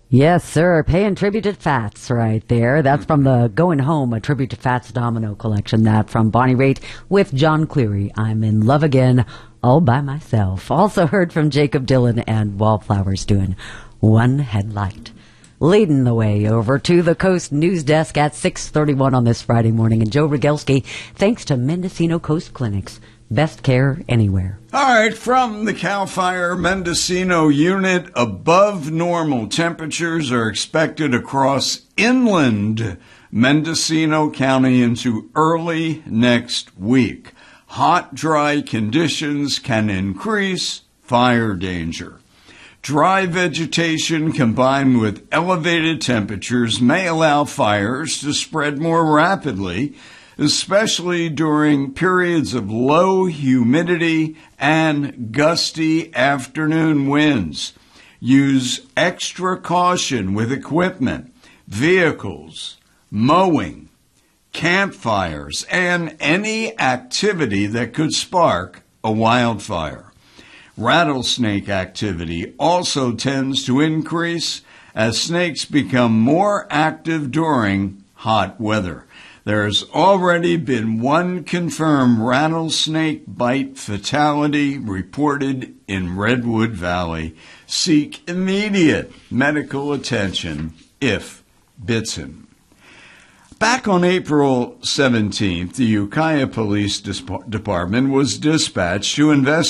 Yes, sir. Paying tribute to Fats right there. That's from the Going Home, a tribute to Fats domino collection. That from Bonnie Raitt with John Cleary. I'm in love again, all by myself. Also heard from Jacob Dylan and Wallflowers doing One Headlight. Leading the way over to the Coast News Desk at 6:31 on this Friday morning. And Joe Rogelski, thanks to Mendocino Coast Clinics. Best care anywhere. All right, from the CAL FIRE Mendocino unit, above normal temperatures are expected across inland Mendocino County into early next week. Hot, dry conditions can increase fire danger. Dry vegetation combined with elevated temperatures may allow fires to spread more rapidly, especially during periods of low humidity and gusty afternoon winds. Use extra caution with equipment, vehicles, mowing, campfires, and any activity that could spark a wildfire. Rattlesnake activity also tends to increase as snakes become more active during hot weather. There's already been one confirmed rattlesnake bite fatality reported in Redwood Valley. Seek immediate medical attention if bitten. Back on April 17th, the Ukiah Police Department was dispatched to investigate